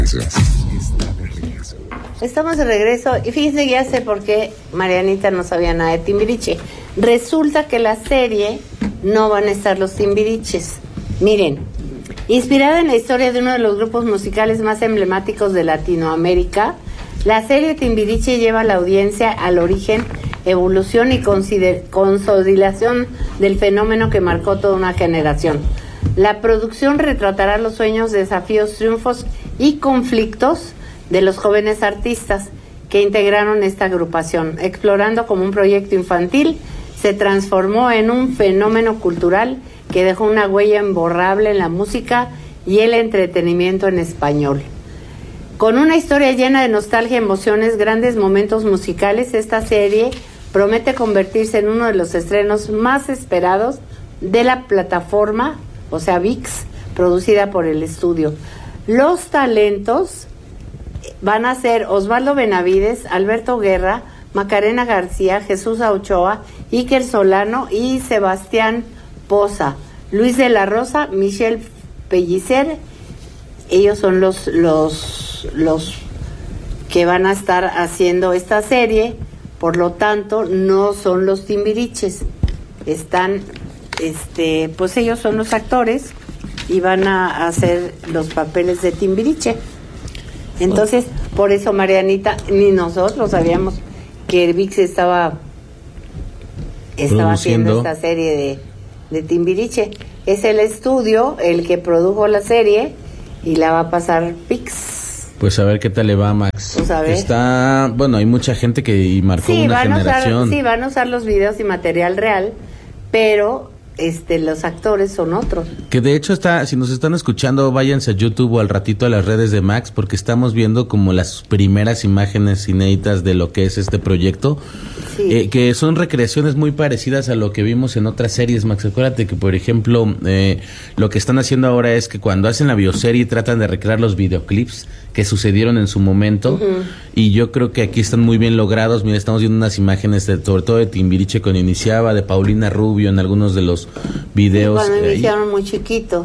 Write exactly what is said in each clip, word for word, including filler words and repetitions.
Estamos de regreso y fíjense, ya sé por qué Marianita no sabía nada de Timbiriche. Resulta que la serie no van a estar los Timbiriches. Miren, inspirada en la historia de uno de los grupos musicales más emblemáticos de Latinoamérica, la serie Timbiriche lleva a la audiencia al origen, evolución y consider- consolidación del fenómeno que marcó toda una generación. La producción retratará los sueños, desafíos, triunfos y conflictos de los jóvenes artistas que integraron esta agrupación. Explorando como un proyecto infantil, se transformó en un fenómeno cultural que dejó una huella imborrable en la música y el entretenimiento en español. Con una historia llena de nostalgia, emociones, grandes momentos musicales, esta serie promete convertirse en uno de los estrenos más esperados de la plataforma, o sea, ViX, producida por el estudio. Los talentos van a ser Osvaldo Benavides, Alberto Guerra, Macarena García, Jesús Ochoa, Iker Solano y Sebastián Poza. Luis de la Rosa, Michelle Pellicer, ellos son los, los, los que van a estar haciendo esta serie, por lo tanto no son los Timbiriches, están, este, pues ellos son los actores y van a hacer los papeles de Timbiriche. Entonces, por eso Marianita, ni nosotros sabíamos que ViX estaba, estaba haciendo esta serie de, de Timbiriche. Es el estudio el que produjo la serie y la va a pasar ViX. Pues a ver qué tal le va, Max. Pues a ver. Está, bueno, hay mucha gente que marcó sí, una van generación. A usar, sí, van a usar los videos y material real, pero este los actores son otros. Que de hecho está, si nos están escuchando, váyanse a YouTube o al ratito a las redes de Max, porque estamos viendo como las primeras imágenes inéditas de lo que es este proyecto, sí. eh, que son recreaciones muy parecidas a lo que vimos en otras series, Max. Acuérdate que, por ejemplo, eh, lo que están haciendo ahora es que cuando hacen la bioserie tratan de recrear los videoclips que sucedieron en su momento, uh-huh. y yo creo que aquí están muy bien logrados. Mira, estamos viendo unas imágenes de, sobre todo de Timbiriche cuando iniciaba, de Paulina Rubio en algunos de los videos. Sí, cuando eh, iniciaron muy chiquitos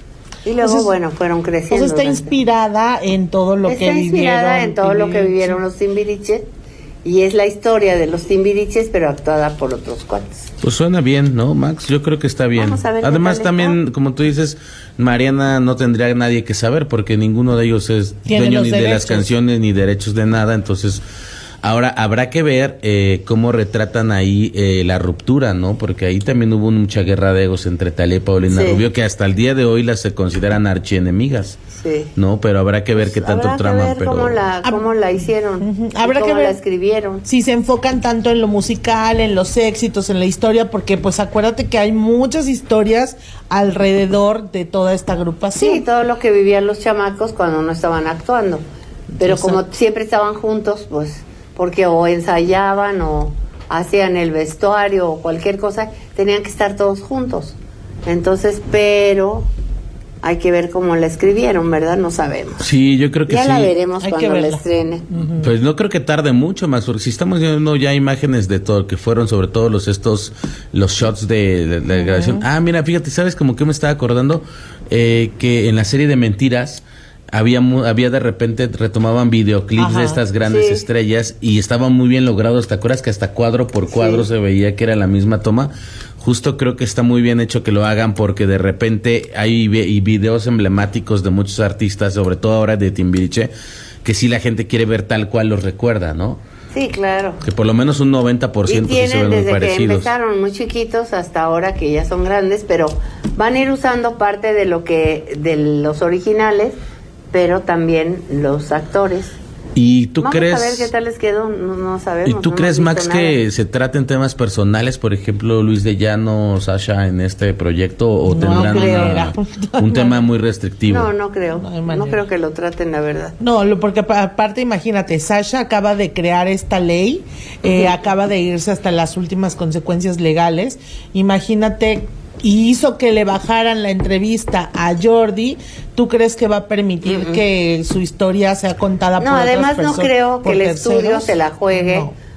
y luego Entonces, bueno fueron creciendo. Pues está inspirada en todo lo está que vivieron. Está inspirada en todo lo que vivieron los Timbiriches y es la historia de los Timbiriches pero actuada por otros cuates. Pues suena bien, ¿no, Max? Yo creo que está bien. Además también, como tú dices, Mariana no tendría nadie que saber porque ninguno de ellos es dueño ni derechos de las canciones ni derechos de nada, entonces ahora habrá que ver eh, cómo retratan ahí eh, la ruptura, ¿no? Porque ahí también hubo mucha guerra de egos entre Thalía y Paulina sí. Rubio, que hasta el día de hoy las se consideran archienemigas. Sí. ¿No? Pero habrá que ver pues qué tanto habrá traman. Que ver pero cómo la, cómo la hicieron. Uh-huh. Habrá cómo que ver la escribieron. Si se enfocan tanto en lo musical, en los éxitos, en la historia, porque pues acuérdate que hay muchas historias alrededor de toda esta agrupación. Sí, todo lo que vivían los chamacos cuando no estaban actuando. Pero exacto. Como siempre estaban juntos, pues porque o ensayaban o hacían el vestuario o cualquier cosa, tenían que estar todos juntos. Entonces, pero hay que ver cómo la escribieron, ¿verdad? No sabemos. Sí, yo creo que ya sí. Ya la veremos hay cuando la estrene. Uh-huh. Pues no creo que tarde mucho más, porque si estamos viendo ya imágenes de todo, que fueron sobre todo los estos, los shots de, de, de uh-huh. grabación. Ah, mira, fíjate, ¿sabes como que me estaba acordando? Eh, que en la serie de Mentiras, había había de repente retomaban videoclips Ajá, de estas grandes sí. estrellas y estaban muy bien logrados. ¿Te acuerdas que hasta cuadro por cuadro sí. se veía que era la misma toma? Justo creo que está muy bien hecho que lo hagan porque de repente hay videos emblemáticos de muchos artistas, sobre todo ahora de Timbiriche, que sí la gente quiere ver tal cual los recuerda, ¿no? Sí, claro. Que por lo menos un noventa por ciento sí se ven muy parecidos. Desde que empezaron muy chiquitos hasta ahora que ya son grandes, pero van a ir usando parte de lo que de los originales, pero también los actores. ¿Y tú Vamos crees? a ver qué tal les quedó, no, no sabemos. ¿Y tú no crees, Max, nada. que se traten temas personales, por ejemplo, Luis de Llano, Sasha en este proyecto, o no tendrán creo, una, un tema muy restrictivo? No, no creo, no, no creo que lo traten, la verdad. No, lo, porque aparte, imagínate, Sasha acaba de crear esta ley, eh, uh-huh. acaba de irse hasta las últimas consecuencias legales. Imagínate. Y hizo que le bajaran la entrevista a Jordi. ¿Tú crees que va a permitir uh-uh. que su historia sea contada no, por otras personas? No, además no creo que el terceros? estudio se la juegue no.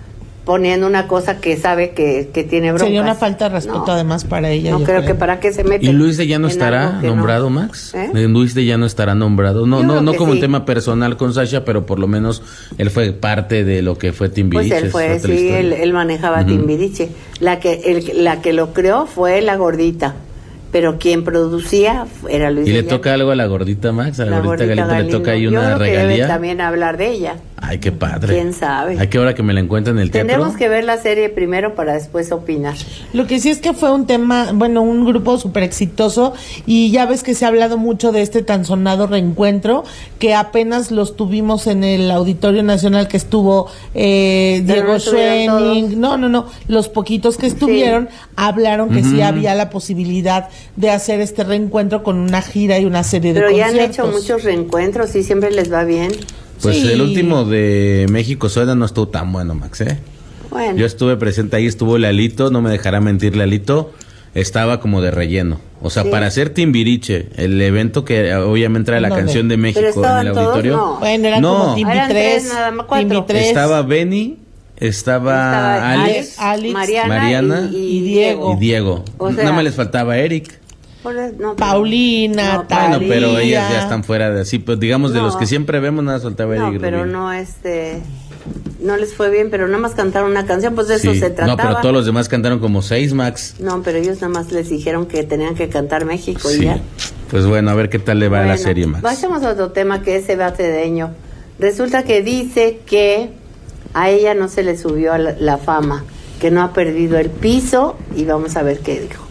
poniendo una cosa que sabe que, que tiene broncas. Sería una falta de respeto no, además para ella. No, yo creo, creo que para qué se mete. ¿Y Luis de Llano estará nombrado, no. Max? ¿Eh? Luis de Llano estará nombrado. No, Yo no, creo no que como sí. un tema personal con Sasha, pero por lo menos él fue parte de lo que fue Timbiriche. Pues él fue, sí, él, él manejaba Uh-huh. Timbiriche. La que, el, la que lo creó fue la gordita, pero quien producía era Luis ¿Y de le Llano. toca algo a la gordita, Max? A la, La gordita, gordita Galindo, le Galindo. toca ahí Yo una creo que debe regalía. también hablar de ella. Ay, qué padre. ¿Quién sabe? ¿A qué hora que me la encuentre en el teatro? Tenemos que ver la serie primero para después opinar. Lo que sí es que fue un tema, bueno, un grupo súper exitoso y ya ves que se ha hablado mucho de este tan sonado reencuentro que apenas los tuvimos en el Auditorio Nacional que estuvo eh, Pero Diego no estuvieron Schwenning, todos. no, no, no, los poquitos que estuvieron hablaron que sí Ujú. había la posibilidad de hacer este reencuentro con una gira y una serie de Pero ya han conciertos. hecho muchos reencuentros y siempre les va bien. Pues Sí. el último de México Suena no estuvo tan bueno, Max, ¿eh? Bueno, Yo estuve presente ahí, estuvo Lalito, no me dejará mentir Lalito, estaba como de relleno. O sea, Sí. para hacer Timbiriche, el evento que obviamente era la ¿Dónde? canción de México Pero en estaban el todos, auditorio. no. Bueno, eran No. como Timbi Eran tres, tres, nada más, cuatro. Timbi tres. Estaba Benny, estaba, estaba Alex, Alex, Mariana, Mariana y, y Diego. y Diego. O sea- Nada más les faltaba Eric. Por el- no, pero- Paulina, no, Talía. Bueno, pero ellas ya están fuera de así, pues digamos de No. los que siempre vemos, nada faltaba No, Eric. pero Rubin. no, este, no les fue bien, pero nada más cantaron una canción, pues de eso Sí. se trataba. No, pero todos los demás cantaron como seis, Max. No, pero ellos nada más les dijeron que tenían que cantar México y Sí. ya. Pues bueno, a ver qué tal le va a la Bueno, serie, Max. Vayamos a otro tema que es Eva Cedeño. Resulta que dice que a ella no se le subió la, la fama, que no ha perdido el piso y vamos a ver qué dijo.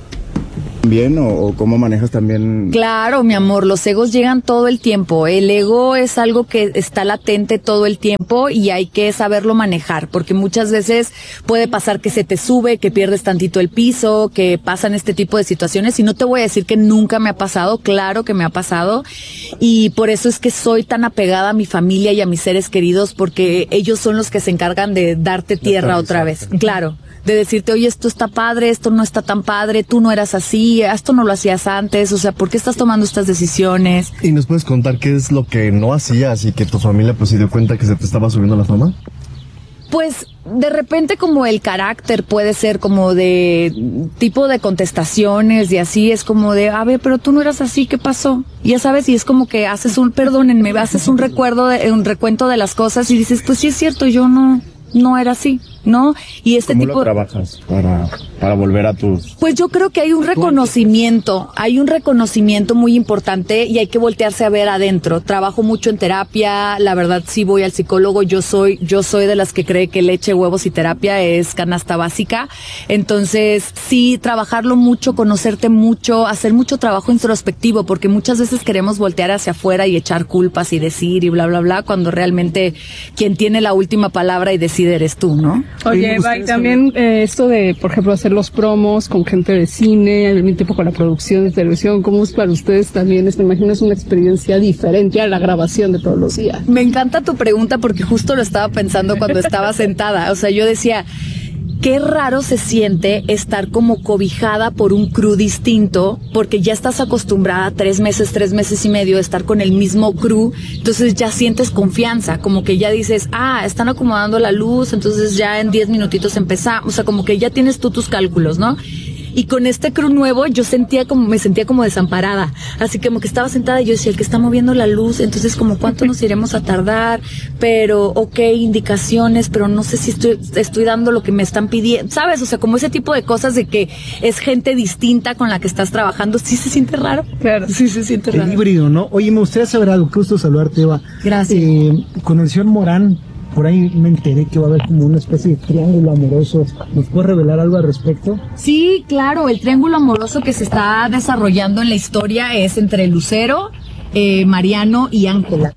¿Bien o, o cómo manejas también? Claro, mi amor, los egos llegan todo el tiempo. El ego es algo que está latente todo el tiempo y hay que saberlo manejar, porque muchas veces puede pasar que se te sube, que pierdes tantito el piso, que pasan este tipo de situaciones y no te voy a decir que nunca me ha pasado, claro que me ha pasado y por eso es que soy tan apegada a mi familia y a mis seres queridos porque ellos son los que se encargan de darte tierra otra vez, claro. De decirte, oye, esto está padre, esto no está tan padre, tú no eras así, esto no lo hacías antes, o sea, ¿por qué estás tomando estas decisiones? ¿Y nos puedes contar qué es lo que no hacías y que tu familia pues se dio cuenta que se te estaba subiendo la fama? Pues de repente como el carácter puede ser como de tipo de contestaciones y así, es como de, a ver, pero tú no eras así, ¿qué pasó? Ya sabes, y es como que haces un, perdónenme, haces un recuerdo, de, un recuento de las cosas y dices, pues sí es cierto, yo no... no era así, ¿no? Y este ¿Cómo tipo lo trabajas para, para volver a tus... Pues yo creo que hay un reconocimiento, hay un reconocimiento muy importante y hay que voltearse a ver adentro. Trabajo mucho en terapia, la verdad sí voy al psicólogo, yo soy yo soy de las que cree que leche, huevos y terapia es canasta básica. Entonces, sí, trabajarlo mucho, conocerte mucho, hacer mucho trabajo introspectivo, porque muchas veces queremos voltear hacia afuera y echar culpas y decir y bla, bla, bla, cuando realmente quien tiene la última palabra y decide eres tú, ¿no? Oye, Eva, y también eh, esto de, por ejemplo, hacer los promos con gente de cine, al mismo tiempo con la producción de televisión, ¿cómo es para ustedes también? Me imagino es una experiencia diferente a la grabación de todos los días. Me encanta tu pregunta porque justo lo estaba pensando cuando estaba sentada. O sea, yo decía, qué raro se siente estar como cobijada por un crew distinto, porque ya estás acostumbrada tres meses, tres meses y medio a estar con el mismo crew, entonces ya sientes confianza, como que ya dices, ah, están acomodando la luz, entonces ya en diez minutitos empezamos, o sea, como que ya tienes tú tus cálculos, ¿no? Y con este crew nuevo yo sentía como, me sentía como desamparada, así como que estaba sentada y yo decía, el que está moviendo la luz, entonces como cuánto nos iremos a tardar, pero ok, indicaciones, pero no sé si estoy, estoy dando lo que me están pidiendo, ¿sabes? O sea, como ese tipo de cosas de que es gente distinta con la que estás trabajando, ¿sí se siente raro? Claro. Sí se siente El raro. híbrido, ¿no? Oye, me gustaría saber algo, qué gusto saludarte, Eva. Gracias. Eh, con el señor Morán, por ahí me enteré que va a haber como una especie de triángulo amoroso. ¿Nos puedes revelar algo al respecto? Sí, claro, el triángulo amoroso que se está desarrollando en la historia es entre Lucero, eh, Mariano y Ángela.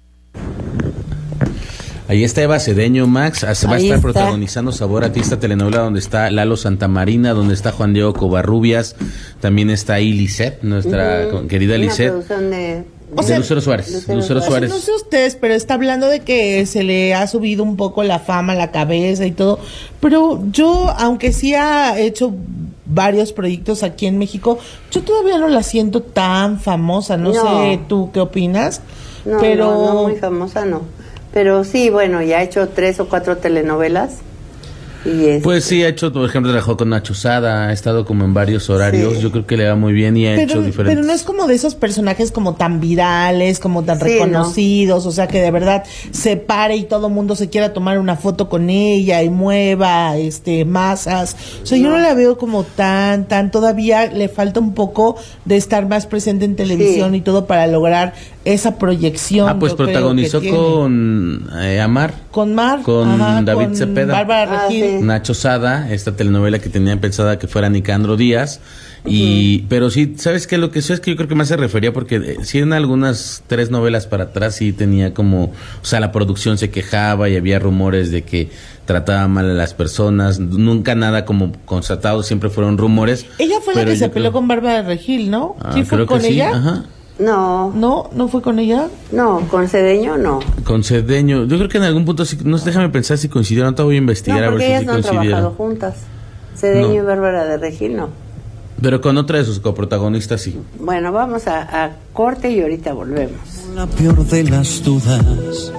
Ahí está Eva Cedeño, Max. Se va a Ahí estar está. protagonizando Sabor a ti, esta telenovela donde está Lalo Santamarina, donde está Juan Diego Covarrubias. También está ahí Lisette, nuestra Ujú. querida Una Lisette. producción de, O De sea, Lucero Suárez. Lucero Lucero O sea, Suárez. no sé ustedes, pero está hablando de que se le ha subido un poco la fama a la cabeza y todo. Pero yo, aunque sí ha hecho varios proyectos aquí en México, yo todavía no la siento tan famosa. No, No. sé tú qué opinas, no, pero no, no muy famosa no, pero sí, bueno, ya ha hecho tres o cuatro telenovelas. Y este, Pues sí, ha hecho, por ejemplo, trabajó con Nacho Sada, ha estado como en varios horarios, Sí. yo creo que le va muy bien y ha hecho Pero, diferentes. pero no es como de esos personajes como tan virales, como tan Sí, reconocidos, o sea que de verdad se pare y todo mundo se quiera tomar una foto con ella y mueva este masas. O sea, yo no la veo como tan, tan, todavía le falta un poco de estar más presente en televisión Sí. y todo para lograr esa proyección. Ah, pues yo creo que protagonizó tiene. con eh, Amar, Con Mar, con David con Cepeda. Bárbara Ah, Regil. sí. Nacho Sada, esta telenovela que tenían pensada que fuera Nicandro Díaz. Y, pero sí, ¿sabes qué? Lo que sé es que yo creo que más se refería porque eh, sí en algunas tres novelas para atrás sí tenía como, o sea, la producción se quejaba y había rumores de que trataba mal a las personas, nunca nada como constatado, siempre fueron rumores. Ella fue la pero que yo se peleó creo- con Bárbara Regil, ¿no? Ah, ¿Sí fue creo que con sí, ella? ajá. no, No, no fue con ella. no, con Cedeño no. Con Cedeño, yo creo que en algún punto sí, no, déjame pensar si coincidieron, te voy a investigar No, a ver porque si ellas sí no han trabajado coincidieron. juntas. Cedeño No. y Bárbara de Regil no. Pero con otra de sus coprotagonistas sí. Bueno, vamos a, a corte y ahorita volvemos. La peor de las dudas,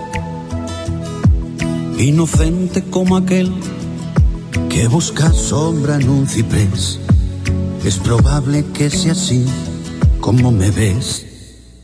inocente como aquel que busca sombra en un ciprés. Es probable que sea así como me ves.